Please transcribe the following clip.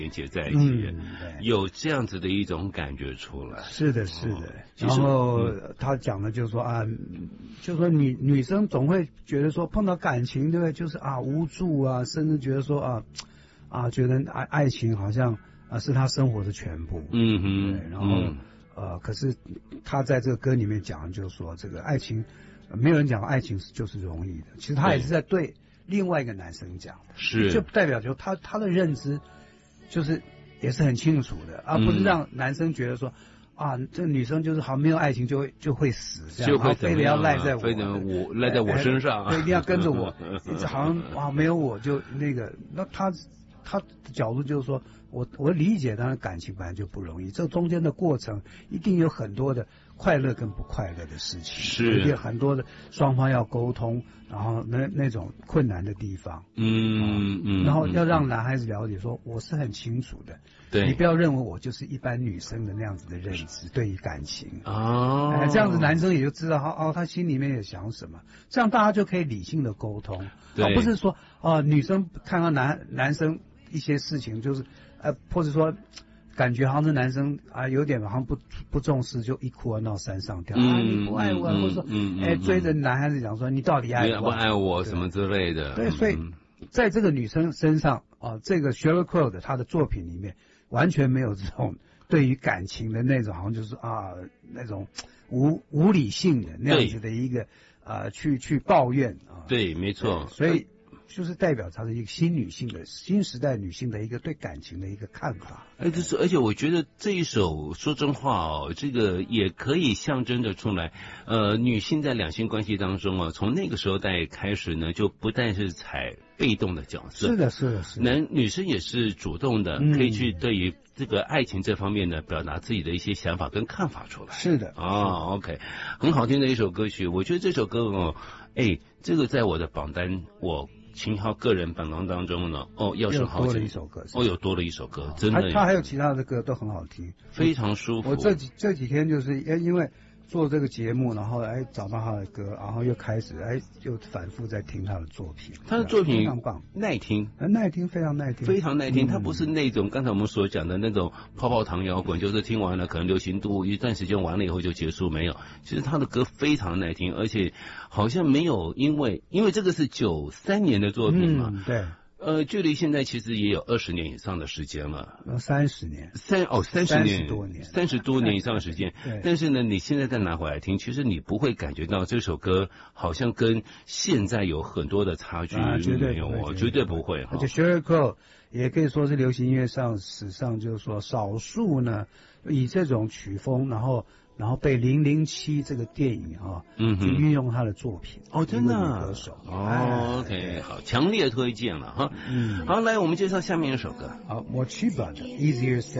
连接在一起，有这样子的一种感觉出来。 是的，是的。然后他讲的就是说啊，就是说女生总会觉得说碰到感情，对不对？就是啊无助啊，甚至觉得说觉得爱情好像是她生活的全部。对。然后可是他在这个歌里面讲，就是说这个爱情，没有人讲爱情就是容易的。其实他也是在对另外一个男生讲的，是就代表就他的认知就是也是很清楚的，而不是让男生觉得说这女生就是好没有爱情就会死，这样， 就会非得要赖在我， 非得赖在我身上， 对，一定要跟着我，好像没有我就那个，那他的角度就是说，我理解，当然感情本来就不容易，这中间的过程一定有很多的快乐跟不快乐的事情， 是， 有很多的双方要沟通，然后那种困难的地方，然后要让男孩子了解说，我是很清楚的，对，你不要认为我就是一般女生的那样子的认知，对于感情这样子男生也就知道他心里面也想什么，这样大家就可以理性的沟通，而不是说女生看到男生一些事情就是或者说感觉好像是男生有点好像不重视，就一哭二闹三上吊你不爱我，或者说追着男孩子讲说你到底爱不爱我什么之类的。 对，所以在这个女生身上这个 Sheryl Crow 的她的作品里面完全没有这种对于感情的那种好像就是那种无理性的那样子的一个去抱怨对，没错。 所以就是代表她是一个新时代女性的一个对感情的一个看法。 而且我觉得这一首说真话这个也可以象征着出来，女性在两性关系当中从那个时候代开始呢，就不但是采被动的角色，是的，女生也是主动的，可以去对于这个爱情这方面呢，表达自己的一些想法跟看法出来。 是的 OK， 很好听的一首歌曲，我觉得这首歌这个在我的榜单秦昊个人榜单当中呢，要是好多了一首歌， 有多了一首歌，真的。 他还有其他的歌都很好听， 非常舒服。 我这几天就是因为做这个节目，然后找到他的歌，然后又开始又反复在听他的作品。 他的作品非常棒， 耐听， 非常耐听， 非常耐听。他不是那种刚才我们所讲的那种泡泡糖摇滚，就是听完了可能流行度一段时间完了以后就结束，没有。其实他的歌非常耐听，而且好像没有因为这个是93年的作品嘛， 对。 距离现在其实也有20年以上的时间了 ，30年 ，30多年以上的时间。但是呢，你现在再拿回来听，其实你不会感觉到这首歌好像跟现在有很多的差距， 绝对不会。 而且 Sheryl Crow 也可以说是流行音乐史上就是说少数呢以这种曲风，然后被007这个电影去运用他的作品真的歌手 OK 好，强烈推荐了好，来我们介绍下面一首歌， Mochiba 的 Easier Said